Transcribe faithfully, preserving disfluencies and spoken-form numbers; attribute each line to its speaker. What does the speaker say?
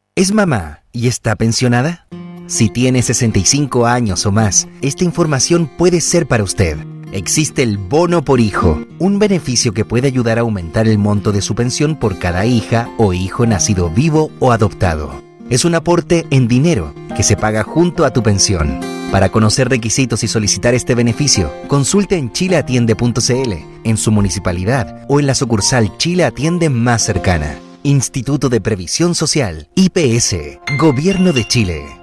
Speaker 1: ¿Es mamá y está pensionada? Si tiene sesenta y cinco años o más, esta información puede ser para usted. Existe el bono por hijo, un beneficio que puede ayudar a aumentar el monto de su pensión por cada hija o hijo nacido vivo o adoptado. Es un aporte en dinero que se paga junto a tu pensión. Para conocer requisitos y solicitar este beneficio, consulte en chile atiende punto c l, en su municipalidad o en la sucursal Chile Atiende más cercana. Instituto de Previsión Social, I P S, Gobierno de Chile.